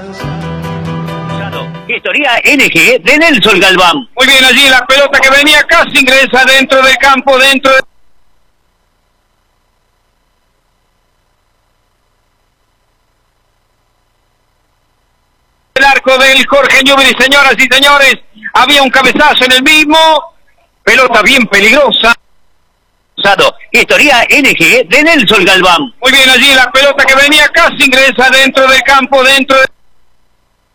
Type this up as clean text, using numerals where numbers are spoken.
Historia NG de Nelson Galván. Muy bien, allí la pelota que venía casi ingresa dentro del campo, dentro del arco del Jorge Newbery, señoras y señores. Había un cabezazo en el mismo. Pelota bien peligrosa. Historia NG de Nelson Galván. Muy bien, allí la pelota que venía casi ingresa dentro del campo, dentro de